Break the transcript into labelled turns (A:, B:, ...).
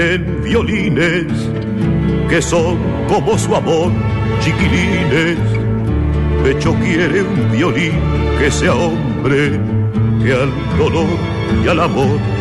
A: en violines que son como su amor, chiquilines. Pecho quiere un violín que sea hombre, que al dolor y al amor